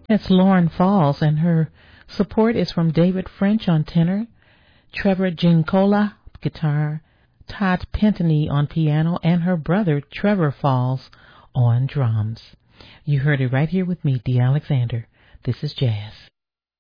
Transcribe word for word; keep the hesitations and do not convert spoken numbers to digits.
That's Lauren Falls, and her support is from David French on tenor, Trevor Gincola guitar, Todd Pentany on piano, and her brother Trevor Falls on drums. You heard it right here with me, Dee Alexander. This is Jazz.